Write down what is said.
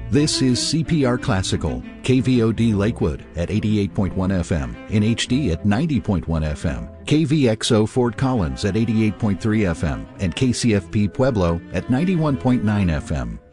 This is CPR Classical, KVOD Lakewood at 88.1 FM, in HD at 90.1 FM, KVXO Fort Collins at 88.3 FM, and KCFP Pueblo at 91.9 FM.